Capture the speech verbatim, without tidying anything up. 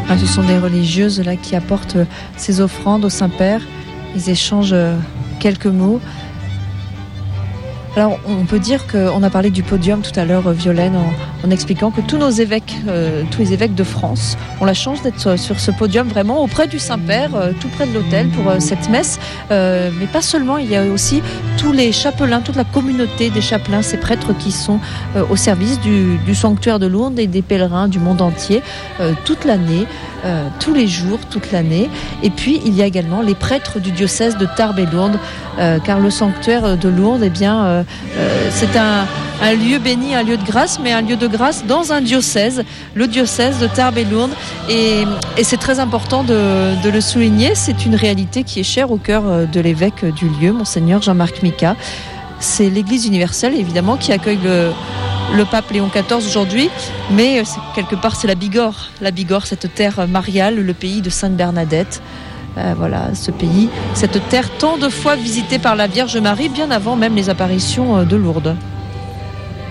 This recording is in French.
Ah, ce sont des religieuses là qui apportent ces offrandes au Saint-Père. Ils échangent quelques mots. Alors, on peut dire qu'on a parlé du podium tout à l'heure, Violaine, en, en expliquant que tous nos évêques, euh, tous les évêques de France ont la chance d'être sur ce podium vraiment auprès du Saint-Père, euh, tout près de l'autel pour euh, cette messe. Euh, mais pas seulement, il y a aussi tous les chapelains, toute la communauté des chapelains, ces prêtres qui sont euh, au service du, du sanctuaire de Lourdes et des pèlerins du monde entier euh, toute l'année. Euh, tous les jours, toute l'année. Et puis, il y a également les prêtres du diocèse de Tarbes et Lourdes, euh, car le sanctuaire de Lourdes, eh bien, euh, euh, c'est un, un lieu béni, un lieu de grâce, mais un lieu de grâce dans un diocèse, le diocèse de Tarbes et Lourdes. Et, et c'est très important de, de le souligner. C'est une réalité qui est chère au cœur de l'évêque du lieu, Monseigneur Jean-Marc Micas. C'est l'Église universelle, évidemment, qui accueille le le pape Léon quatorze aujourd'hui, mais c'est, quelque part c'est la Bigorre, la Bigorre, cette terre mariale, le pays de Sainte Bernadette. Euh, voilà, ce pays, cette terre tant de fois visitée par la Vierge Marie, bien avant même les apparitions de Lourdes.